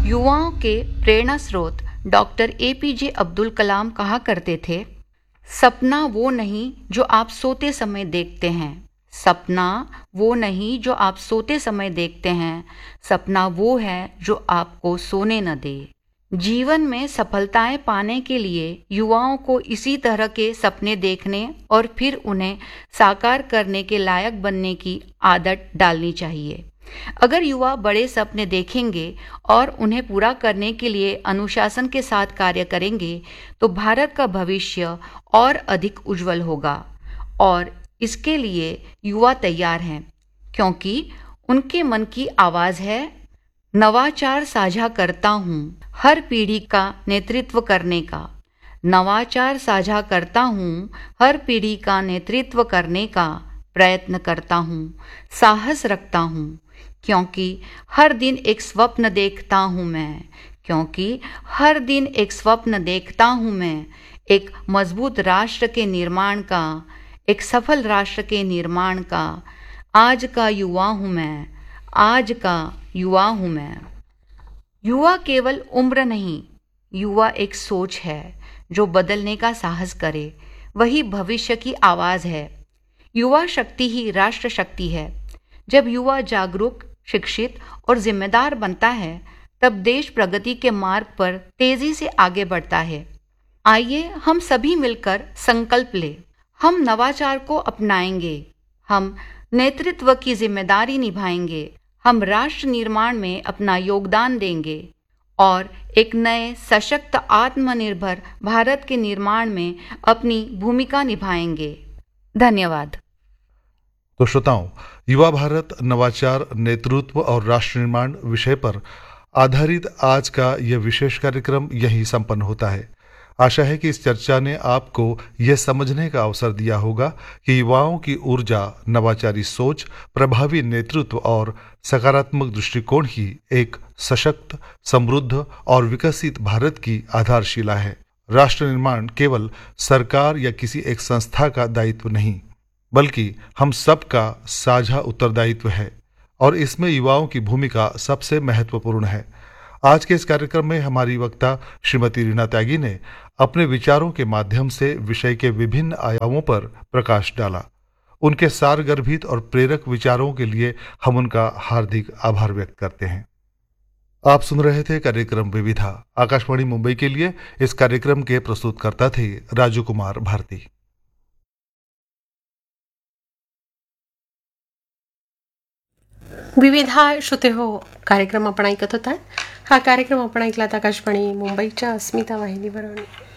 युवाओं के प्रेरणा स्रोत डॉक्टर एपीजे अब्दुल कलाम कहा करते थे, सपना वो नहीं जो आप सोते समय देखते हैं, सपना वो नहीं जो आप सोते समय देखते हैं, सपना वो है जो आपको सोने न दे। जीवन में सफलताएं पाने के लिए युवाओं को इसी तरह के सपने देखने और फिर उन्हें साकार करने के लायक बनने की आदत डालनी चाहिए। अगर युवा बड़े सपने देखेंगे और उन्हें पूरा करने के लिए अनुशासन के साथ कार्य करेंगे, तो भारत का भविष्य और अधिक उज्जवल होगा और इसके लिए युवा तैयार हैं, क्योंकि उनके मन की आवाज़ है, नवाचार साझा करता हूँ हर पीढ़ी का नेतृत्व करने का। नवाचार साझा करता हूँ हर पीढ़ी का नेतृत्व करने का प्रयत्न करता हूँ, साहस रखता हूँ, क्योंकि हर दिन एक स्वप्न देखता हूँ मैं, क्योंकि हर दिन एक स्वप्न देखता हूँ मैं, एक मजबूत राष्ट्र के निर्माण का, एक सफल राष्ट्र के निर्माण का। आज का युवा हूँ मैं, आज का युवा हूँ मैं। युवा केवल उम्र नहीं, युवा एक सोच है जो बदलने का साहस करे, वही भविष्य की आवाज़ है। युवा शक्ति ही राष्ट्र शक्ति है। जब युवा जागरूक, शिक्षित और जिम्मेदार बनता है, तब देश प्रगति के मार्ग पर तेजी से आगे बढ़ता है। आइए हम सभी मिलकर संकल्प लें, हम नवाचार को अपनाएंगे, हम नेतृत्व की जिम्मेदारी निभाएंगे, हम राष्ट्र निर्माण में अपना योगदान देंगे और एक नए सशक्त आत्मनिर्भर भारत के निर्माण में अपनी भूमिका निभाएंगे। धन्यवाद। तो श्रोताओं, युवा भारत नवाचार, नेतृत्व और राष्ट्र निर्माण विषय पर आधारित आज का यह विशेष कार्यक्रम यहीं संपन्न होता है। आशा है कि इस चर्चा ने आपको यह समझने का अवसर दिया होगा कि युवाओं की ऊर्जा, नवाचारी सोच, प्रभावी नेतृत्व और सकारात्मक दृष्टिकोण ही एक सशक्त, समृद्ध और विकसित भारत की आधारशिला है। राष्ट्र निर्माण केवल सरकार या किसी एक संस्था का दायित्व नहीं, बल्कि हम सबका साझा उत्तरदायित्व है और इसमें युवाओं की भूमिका सबसे महत्वपूर्ण है। आज के इस कार्यक्रम में हमारी वक्ता श्रीमती रीना त्यागी ने अपने विचारों के माध्यम से विषय के विभिन्न आयामों पर प्रकाश डाला। उनके सारगर्भित और प्रेरक विचारों के लिए हम उनका हार्दिक आभार व्यक्त करते हैं। आप सुन रहे थे कार्यक्रम विविधा। आकाशवाणी मुंबई के लिए इस कार्यक्रम के प्रस्तुतकर्ता थे राजू कुमार भारती। विविधा श्रोते हो कार्यक्रम आपण ऐकत होता। हा कार्यक्रम आपण ऐकलात आकाशवाणी मुंबईच्या अस्मिता वाहिनीवर।